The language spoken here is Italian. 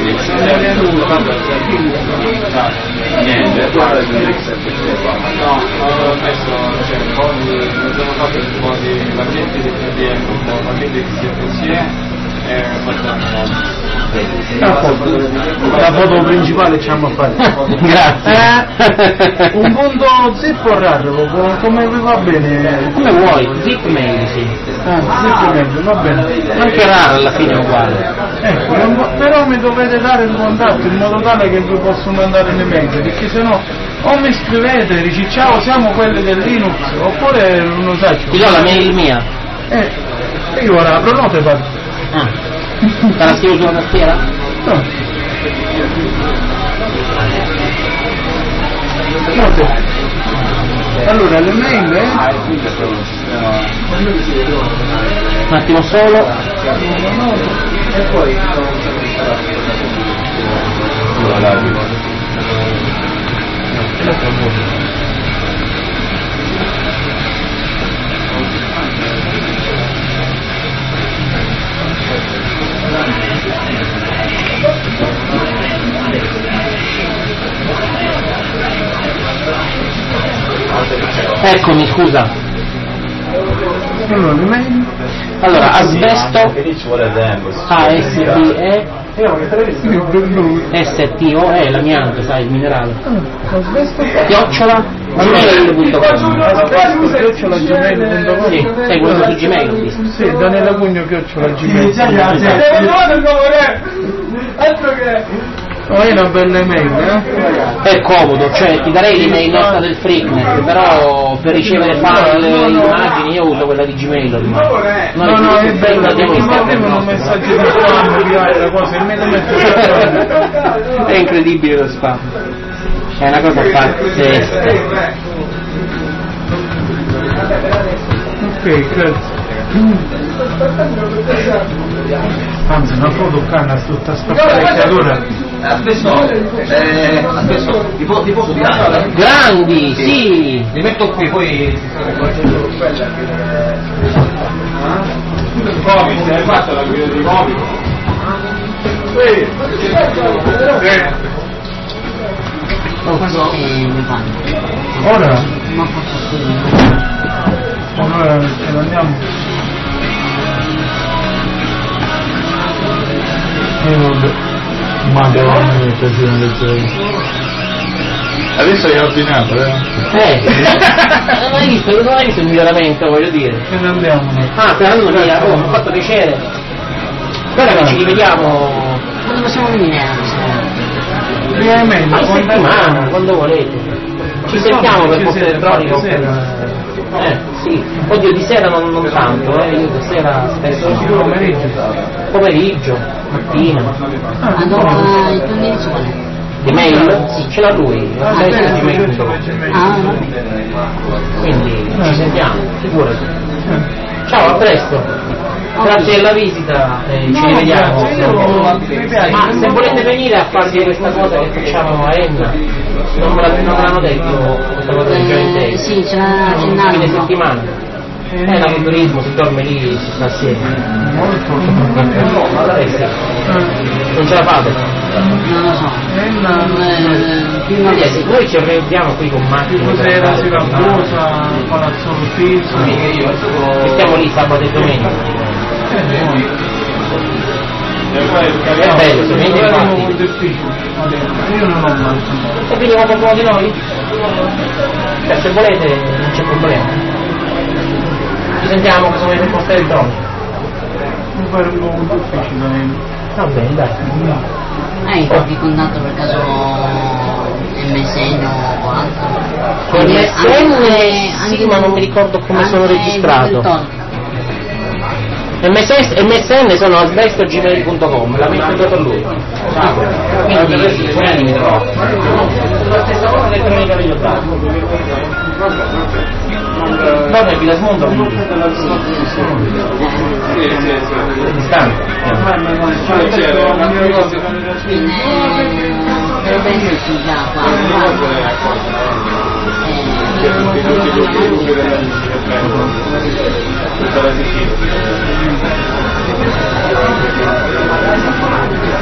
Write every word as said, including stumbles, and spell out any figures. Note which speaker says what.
Speaker 1: Niente, guarda il no, ho messo, cioè, un po' di, mi sono fatto un po' di pazienti di P D M, un po' di pazienti di C F C e e facciamo
Speaker 2: la foto principale ci hanno fatto.
Speaker 3: Grazie.
Speaker 2: Eh, un punto zip o rar, come vi va bene?
Speaker 3: Come vuoi, zip meglio, sì.
Speaker 2: Ah, zip meglio, va bene.
Speaker 3: Anche rar alla fine è uguale.
Speaker 2: Ecco, però mi dovete dare il contatto in modo tale che vi posso mandare le mail, perché sennò o mi scrivete e dici ciao siamo quelli del Linux, oppure non lo sai.
Speaker 3: Ti do la mail mia.
Speaker 2: Eh, io ora apro note e vado.
Speaker 3: Ah. Te la scrivo sulla tastiera?
Speaker 2: No. Note. Allora le mail eh?
Speaker 3: Un attimo solo.
Speaker 2: E poi
Speaker 3: Eccomi, scusa.
Speaker 2: allora le mail
Speaker 3: Allora, asbesto A S B E S T O E, l'amianto, sai, il minerale. Chiocciola gmail punto com.
Speaker 2: asbesto chiocciola gmail punto com.
Speaker 3: Sì, sai quello su Gmail ho visto.
Speaker 2: Sì, Daniela Pugno chiocciola gmail punto com. Oh, è una bella email, eh?
Speaker 3: È comodo, cioè ti darei l'email nostra del Freaknet, però per ricevere file e immagini io uso quella di Gmail ormai.
Speaker 2: No, no, no, è bella, non arrivano messaggi di spam, via, la cosa, e me lo metto.
Speaker 3: È incredibile lo spam. È una cosa pazzesca.
Speaker 2: Ok, grazie. Anzi, una foto canna tutta sta parecchiatura.
Speaker 4: Adesso, eh, adesso ti, po- ti posso tirare?
Speaker 3: Grandi, sì!
Speaker 4: Li metto qui, poi.
Speaker 1: Covid, hai fatto la guida di Covid? Sì.
Speaker 2: Oh,
Speaker 5: Cosa mi fanno?
Speaker 2: ora?
Speaker 5: Ma posso
Speaker 2: Allora ce l'andiamo. Eh vabbè. Madonna mia, casino del cielo.
Speaker 1: Adesso hai ordinato, eh?
Speaker 3: Eh, non hai visto, non hai visto il miglioramento, voglio dire.
Speaker 2: Ce ne andiamo noi.
Speaker 3: Ah, per anno via, oh, mi ha fatto piacere. Guarda che ci rivediamo
Speaker 5: Quando possiamo venire? Eh,
Speaker 2: Via email,
Speaker 3: a settimana, quando volete. Ci sentiamo per posta elettronica. Eh, sì. Oddio, di sera non, non tanto, eh, io di sera spesso
Speaker 2: pomeriggio.
Speaker 3: pomeriggio, mattina.
Speaker 5: allora il tuo indirizzo qual è?
Speaker 3: Email? Sì. Ce l'ha lui,
Speaker 5: Ah,
Speaker 3: sei
Speaker 5: beh.
Speaker 3: su gmail punto com.
Speaker 5: Ah, no.
Speaker 3: Quindi ci sentiamo, figurati. Ciao, a presto. Grazie della visita, eh, ci rivediamo. Ma se volete venire a farvi questa cosa che facciamo a Enna, non me la- non me l'hanno detto questa cosa di joint
Speaker 5: Eh,
Speaker 3: day.
Speaker 5: sì, ce l'ha
Speaker 3: Fine
Speaker 5: accennato.
Speaker 3: settimana. È l'agriturismo, si dorme lì, si sta assieme. Eh sì. Non ce la fate?
Speaker 5: Non lo so. Eh, prima
Speaker 3: Eh sì, noi ci arrendiamo qui con macchine.
Speaker 2: Sera si Ragusa, Palazzolo Pizzo.
Speaker 3: E stiamo lì sabato e domenica. È bello, se vieni
Speaker 2: Guardiamo
Speaker 3: infatti.
Speaker 2: molto difficile. Io non ho mai.
Speaker 3: E quindi quando uno di noi? Cioè se volete non c'è problema. Ci sentiamo che sono in posta elettronica.
Speaker 2: Mi pare un po' molto difficile.
Speaker 3: Va bene, dai.
Speaker 5: hai qualche contatto per caso M S N o altro?
Speaker 3: Con
Speaker 5: Anche-
Speaker 3: M S N
Speaker 5: anche-
Speaker 3: sì,
Speaker 5: anche-
Speaker 3: ma non mi ricordo come sono
Speaker 5: anche
Speaker 3: registrato.
Speaker 5: del Tonic.
Speaker 3: M S N sono asbesto gmail punto com, l'ha messo dato a lui. Quindi quelli mi trovo. La stessa cosa elettronica che gli ho dato. No, nel Vilasmondo quindi.
Speaker 1: Sì, sì, sì.
Speaker 3: È distante.
Speaker 5: Dovrebbe esserci già qua.
Speaker 1: Tutta la Sicilia.